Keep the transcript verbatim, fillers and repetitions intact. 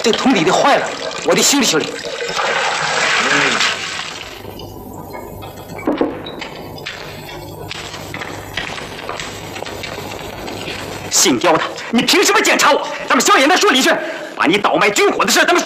这桶里的坏了，我得修理修理。姓刁的，你凭什么检查我？咱们萧衍那说李轩把你倒卖军火的事，咱们